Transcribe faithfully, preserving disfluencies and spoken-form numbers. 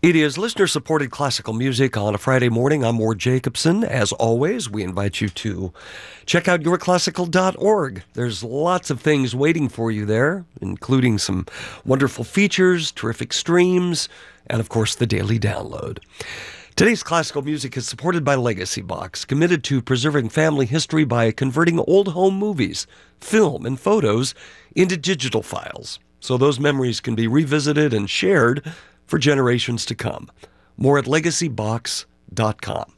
It is listener-supported classical music on a Friday morning. I'm Ward Jacobson. As always, we invite you to check out your classical dot org. There's lots of things waiting for you there, including some wonderful features, terrific streams, and of course the daily download. Today's classical music is supported by Legacy Box, committed to preserving family history by converting old home movies, film, and photos into digital files, so those memories can be revisited and shared for generations to come. More at legacy box dot com.